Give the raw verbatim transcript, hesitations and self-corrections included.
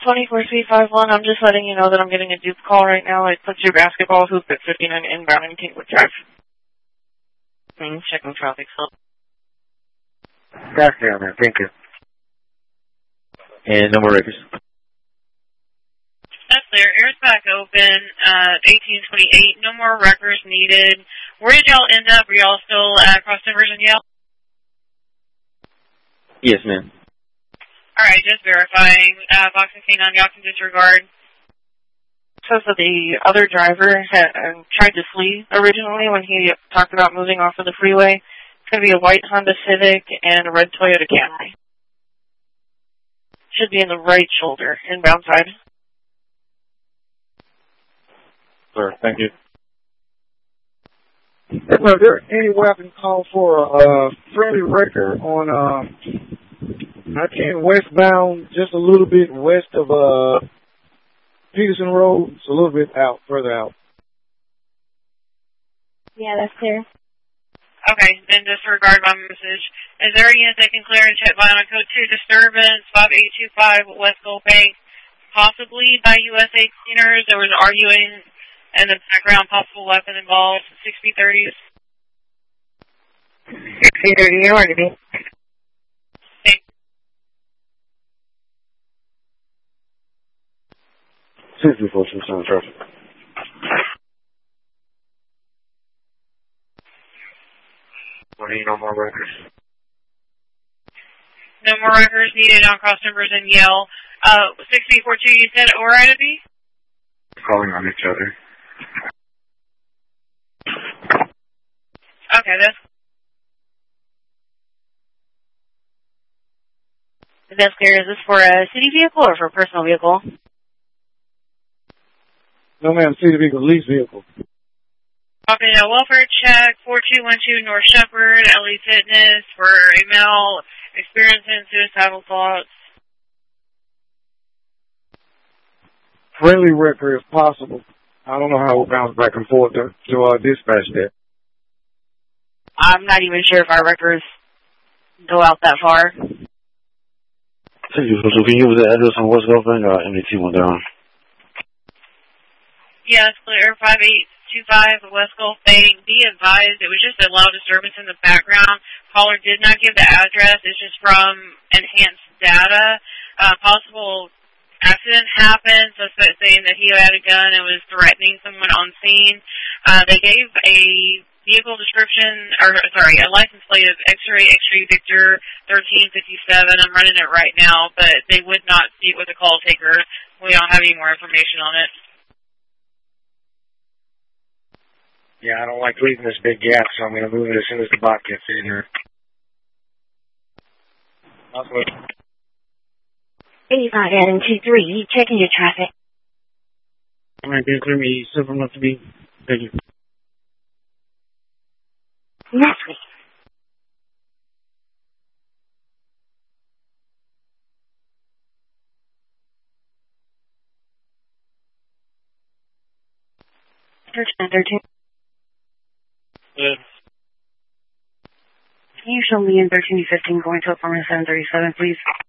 twenty-four three five one, I'm just letting you know that I'm getting a dupe call right now. I put your basketball hoop at fifty-nine inbound in Kingwood Drive. Mm, checking traffic, so. That's down there, thank you. And no more records. That's clear. Air's back open, uh, eighteen twenty-eight. No more wreckers needed. Where did y'all end up? Were y'all still at Cross Timbers and Yale? Yes, ma'am. Alright, just verifying. Uh, Box and King on y'all can disregard. Says that the other driver had um, tried to flee originally when he talked about moving off of the freeway. It's going to be a white Honda Civic and a red Toyota Camry. Should be in the right shoulder, inbound side. Sir, thank you. Well, there any way I can call for a uh, friendly wrecker on uh, I ten westbound, just a little bit west of uh, Peterson Road. It's a little bit out, further out. Yeah, that's clear. Okay, then disregard my message. Is there any that can clear and check by on code two disturbance five eight two five West Gold Bank, possibly by U S A cleaners? There was arguing in the background, possible weapon involved, sixty thirties. sixty thirty, you already be. sixty-four, some traffic. What do you know more records? No more records needed on Cross Timbers and Yale. Uh, sixty forty-two, you said, or I to be? Calling on each other. Okay, that's... That's clear. Is this for a city vehicle or for a personal vehicle? No, ma'am, city vehicle, lease vehicle. Okay, now welfare check, four two one two North Shepherd, L E Fitness, for a male experiencing suicidal thoughts. Friendly wrecker if possible. I don't know how we'll bounce back and forth to, to uh, dispatch that. I'm not even sure if our records go out that far. So can you give the address on West Gulf Bank or M D T one down? Yeah, it's clear. five eight two five West Gulf Bank. Be advised, it was just a loud disturbance in the background. Caller did not give the address. It's just from enhanced data. Uh, possible accident happened. Suspect saying that he had a gun and was threatening someone on scene. Uh, they gave a vehicle description, or sorry, a license plate of X-ray, X-ray Victor thirteen fifty-seven. I'm running it right now, but they would not speak with the call taker. We don't have any more information on it. Yeah, I don't like leaving this big gap, so I'm going to move it as soon as the bot gets in here. eighty-five and two three, checking your traffic. All right, be clear me, silver enough to be. Thank you. Next week. thirteen thirteen. Yeah. Can you show me in thirteen fifteen going to apartment seven thirty-seven, please?